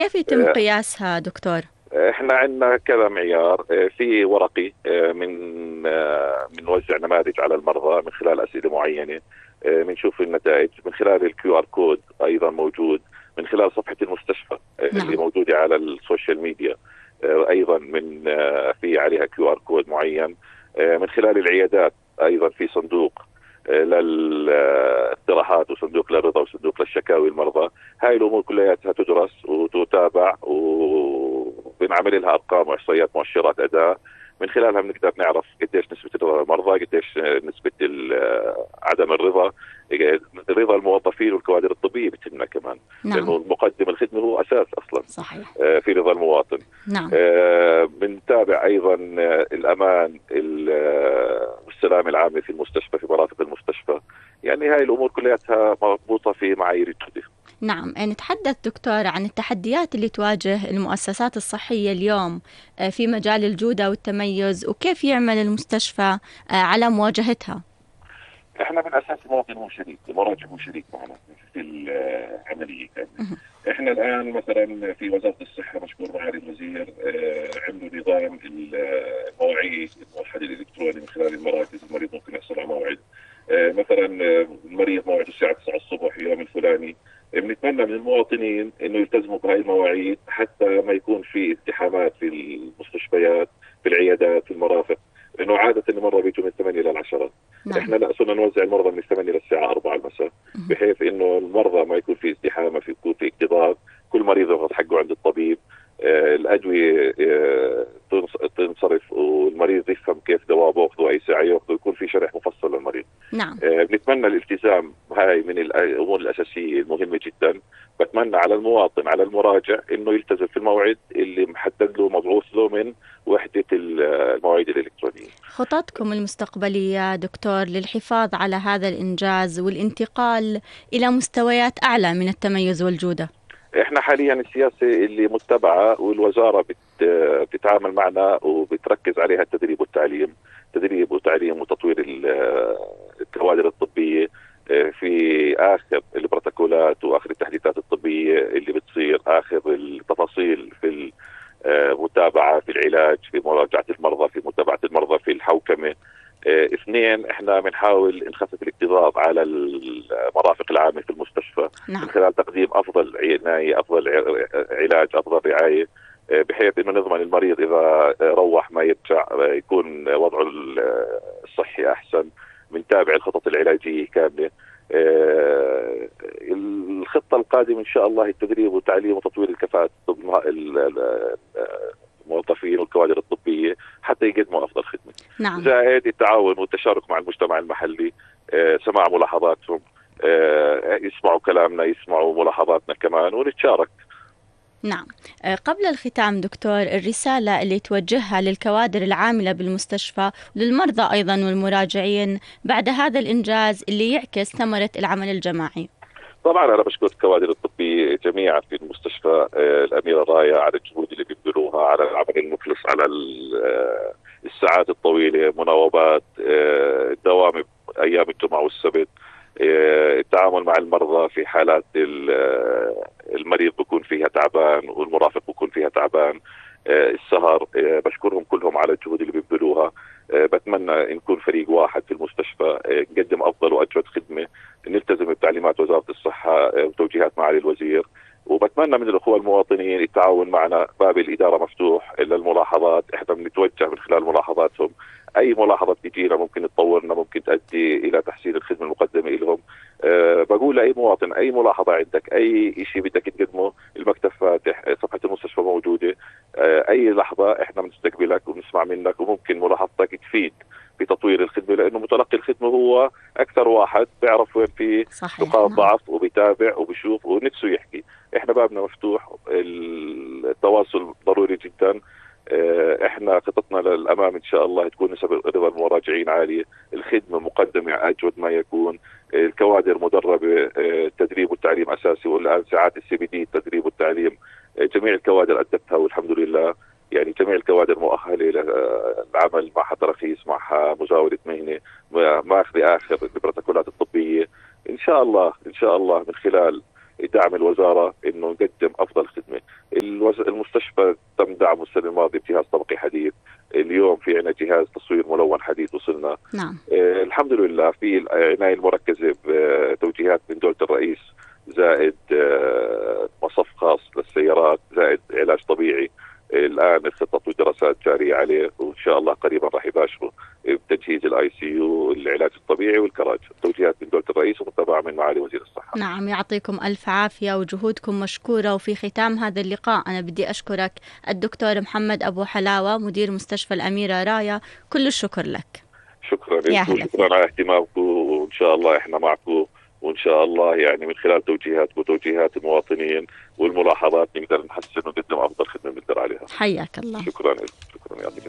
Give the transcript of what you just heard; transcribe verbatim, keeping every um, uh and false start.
كيف يتم قياسها دكتور؟ احنا عندنا كذا معيار. في ورقي من بنوزع نماذج على المرضى من خلال اسئله معينه، بنشوف النتائج من خلال الكيو ار كود، ايضا موجود من خلال صفحه المستشفى اللي نعم. موجوده على السوشيال ميديا، ايضا من في عليها كيو ار كود معين. من خلال العيادات ايضا في صندوق للاقتراحات وصندوق للرضا وصندوق للشكاوي المرضى. هاي الامور كلها تدرس وتتابع وبنعمل لها ارقام واحصائيات مؤشرات اداء، من خلالها بنقدر نعرف قديش نسبه رضا المرضى، قديش نسبه عدم الرضا، رضا الموظفين والكوادر الطبيه بتهمنا كمان. نعم. لانه مقدم الخدمه هو اساس اصلا. صحيح. في رضا المواطن. نعم. بنتابع ايضا الامان والسلامه العامه في المستشفى، في مرافق المستشفى. يعني هاي الامور كلها مربوطه في معايير الجوده. نعم. نتحدث دكتور عن التحديات اللي تواجه المؤسسات الصحية اليوم في مجال الجودة والتميز، وكيف يعمل المستشفى على مواجهتها. احنا من اساس المواطن هو شريك، المراجع هو شريك معنا في العمليه كامله. احنا الان مثلا في وزاره الصحه مشكور معالي الوزير عملوا نظام المواعيد الموحد الالكتروني من خلال المراكز. المريض ممكن يحصل على موعد، مثلا المريض موعده الساعه تسعة الصبح يوم الفلاني. بنتمنى من المواطنين انه يلتزموا بهاي المواعيد حتى ما يكون في ازدحامات في المستشفيات، في العيادات، في المرافق، لانه عاده المرضى بيجوا من ثمانية للعشرة. نعم. احنا لا، صرنا نوزع المرضى من ثمانية للساعه أربعة المساء، بحيث انه المرضى ما يكون في ازدحام، ما في يكون في اكتظاظ، كل مريض ياخذ حقه عند الطبيب. آه الادويه آه تنصرف والمريض يفهم كيف دواء باخذه، اي ساعه ياخذه، يكون في شرح مفصل للمريض. نعم. آه بنتمنى الالتزام، هاي من الامور الاساسيه المهمه جدا. بتمنى على المواطن، على المراجع، انه يلتزم في الموعد اللي محدد له، مبعوث له من وحده المواعيد الالكترونيه. خططكم المستقبلية دكتور للحفاظ على هذا الإنجاز والانتقال إلى مستويات أعلى من التميز والجودة؟ احنا حاليا السياسه اللي متبعه والوزاره بت بتتعامل معنا وبتركز عليها التدريب والتعليم، تدريب وتعليم وتطوير الكوادر الطبيه في اخر البروتوكولات واخر التحديثات الطبيه اللي بتصير، اخر التفاصيل في المتابعه في العلاج، في مراجعه المرضى، في متابعه المرضى، في الحوكمه. اثنين، احنا بنحاول نخفف الاكتظاظ على المرافق العامه في المستشفى. نعم. من خلال تقديم افضل عنايه، افضل علاج، افضل رعايه، بحيث انه نضمن المريض اذا روح ما يرجع يكون وضعه الصحي احسن. بنتابع الخطط العلاجيه كامله. الخطه القادمه ان شاء الله التدريب والتعليم وتطوير الكفاءات الموظفين والكوادر الطبيه حتى يقدموا افضل خدمه. نعم. زائد التعاون والتشارك مع المجتمع المحلي، سماع ملاحظاتهم، يسمعوا كلامنا، يسمعوا ملاحظاتنا كمان، ونتشارك. نعم. قبل الختام دكتور، الرسالة اللي توجهها للكوادر العاملة بالمستشفى وللمرضى أيضا والمراجعين بعد هذا الإنجاز اللي يعكس ثمرة العمل الجماعي. طبعا أنا بشكر الكوادر الطبية جميعا في المستشفى، الأميرة راية على الجهود اللي بيبذلوها، على العمل المخلص، على الساعات الطويلة، مناوبات، الدوام أيام الجمعة والسبت، التعامل مع المرضى في حالات المريض بكون فيها تعبان والمرافق بكون فيها تعبان، السهر. بشكرهم كلهم على الجهود اللي بيبذلوها. بتمنى نكون فريق واحد في المستشفى، نقدم أفضل وأجود خدمة، نلتزم بتعليمات وزارة الصحة وتوجيهات معالي الوزير. وبتمنى من الأخوة المواطنين التعاون معنا، باب الإدارة مفتوح للملاحظات. احنا بنتوجه من خلال ملاحظاتهم، أي ملاحظة بتجينا ممكن تطورنا، ممكن تؤدي إلى تحسين الخدمة المقدمة لهم. أه بقول لأي مواطن، أي ملاحظة عندك، أي شيء بدك تقدمه، المكتب فاتح، صفحة المستشفى موجودة. أه أي لحظة احنا بنستقبلك وبنسمع منك، وممكن ملاحظتك تفيد في تطوير الخدمة، لأنه متلقي الخدمة هو أكثر واحد بيعرف وين في نقاط ضعف وبيتابع وبيشوف ونفسه يحكي. احنا بابنا مفتوح، التواصل ضروري جدا. احنا خطتنا للامام ان شاء الله تكون نسب رضا المراجعين عاليه، الخدمه مقدمه اجود ما يكون، الكوادر مدربه، التدريب والتعليم اساسي، والان ساعات السي بي دي التدريب والتعليم جميع الكوادر ادتها والحمد لله. يعني جميع الكوادر مؤهله للعمل مع تراخيص، مع مزاوله مهنه، ماخذ اخر البروتوكولات الطبيه. ان شاء الله ان شاء الله من خلال دعم الوزاره انه نقدم افضل خدمه. المستشفى تم دعمه السنه الماضيه بجهاز طبقي حديث، اليوم في عندنا جهاز تصوير ملون حديث وصلنا. نعم. آه الحمد لله في العنايه المركزه بتوجيهات من دوله الرئيس، زائد آه مصف خاص للسيارات، زائد علاج طبيعي. الآن الخطط والدراسات جارية عليه، وإن شاء الله قريبا راح يباشروا بتجهيز الاي سي يو، العلاج الطبيعي والكراج. توجيهات من دولة الرئيس ومتابعة من معالي وزير الصحة. نعم، يعطيكم ألف عافية وجهودكم مشكورة. وفي ختام هذا اللقاء أنا بدي أشكرك الدكتور محمد أبو حلاوة مدير مستشفى الأميرة رايا، كل الشكر لك. شكرا لكم، شكرا على اهتمامكم، وإن شاء الله إحنا معكم، وإن شاء الله يعني من خلال توجيهاتكم وتوجيهات المواطنين والملاحظات نقدر نحسن ونقدم أفضل خدمة نقدر عليها. حياك الله. شكرا شكرا يعطيك.